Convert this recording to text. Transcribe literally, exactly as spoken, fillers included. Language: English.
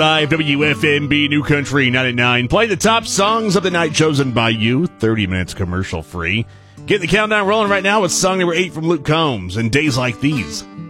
Five W F M B New Country ninety-nine. Play the top songs of the night chosen by you. thirty minutes commercial free. Get the countdown rolling right now with song number eight from Luke Combs and Days Like These.